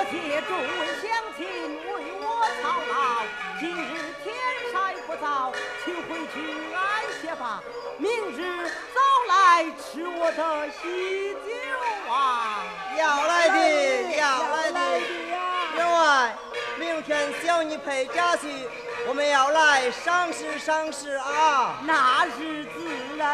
谢众位乡亲为我操劳，今日天晒不早，请回去安歇吧。明日早来吃我的喜酒啊！ 要来的，要来的。员外，明天小女陪家去，我们要来赏识赏识啊！ 那是自然。